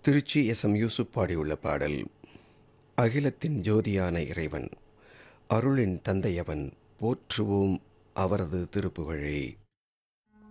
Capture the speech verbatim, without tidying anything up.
Trichy S M Yusuf பாடியுள்ள பாடல். அகிலத்தின் ஜோதியான இறைவன், அருளின் தந்தையவன், போற்றுவோம் அவரது திருப்புகழே.